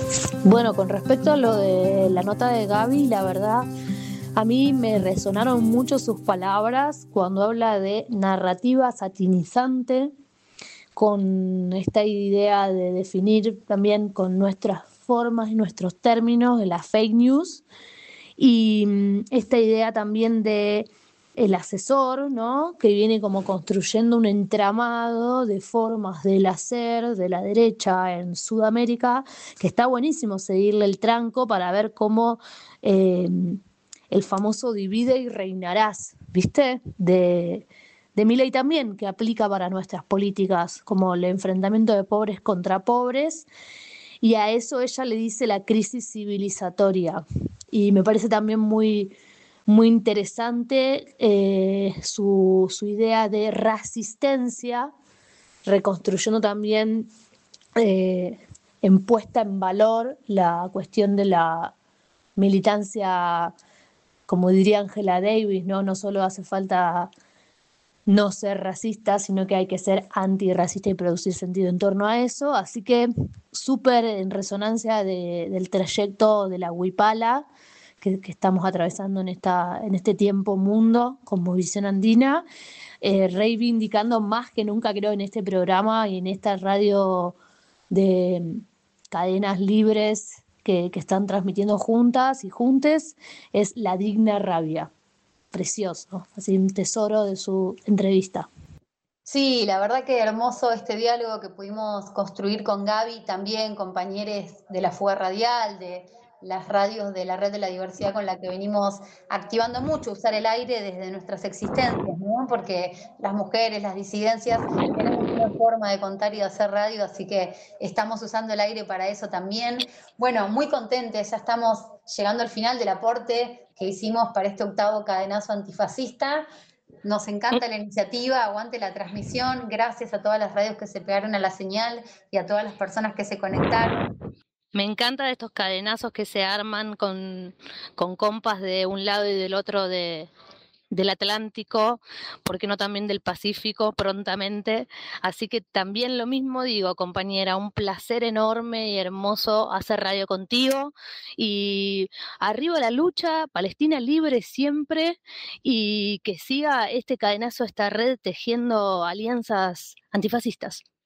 Bueno, con respecto a lo de la nota de Gaby, la verdad, a mí me resonaron mucho sus palabras cuando habla de narrativa satinizante, con esta idea de definir también con nuestras formas y nuestros términos de las fake news y esta idea también de el asesor, ¿no? Que viene como construyendo un entramado de formas del hacer de la derecha en Sudamérica, que está buenísimo seguirle el tranco para ver cómo eh, el famoso divide y reinarás, ¿viste? De Milei también, que aplica para nuestras políticas, como el enfrentamiento de pobres contra pobres, y a eso ella le dice la crisis civilizatoria. Y me parece también muy interesante su idea de resistencia, reconstruyendo también eh, en puesta en valor la cuestión de la militancia, como diría Angela Davis, ¿no? No solo hace falta no ser racista, sino que hay que ser antirracista y producir sentido en torno a eso. Así que súper en resonancia del trayecto de la Huipala que estamos atravesando en este tiempo mundo como visión andina, reivindicando más que nunca creo en este programa y en esta radio de cadenas libres que están transmitiendo juntas y juntes, es La Digna Rabia. Precioso, así un tesoro de su entrevista. Sí, la verdad que hermoso este diálogo que pudimos construir con Gaby, también compañeros de la Fuga Radial, de las radios de la Red de la Diversidad con la que venimos activando mucho, usar el aire desde nuestras existencias, ¿no? Porque las mujeres, las disidencias, tenemos una forma de contar y de hacer radio, así que estamos usando el aire para eso también. Bueno, muy contentes, ya estamos llegando al final del aporte que hicimos para este octavo cadenazo antifascista. Nos encanta la iniciativa, aguante la transmisión, gracias a todas las radios que se pegaron a la señal y a todas las personas que se conectaron. Me encanta de estos cadenazos que se arman con compas de un lado y del otro del Atlántico, porque no también del Pacífico prontamente. Así que también lo mismo digo, compañera, un placer enorme y hermoso hacer radio contigo. Y arriba la lucha, Palestina libre siempre, y que siga este cadenazo, esta red tejiendo alianzas antifascistas.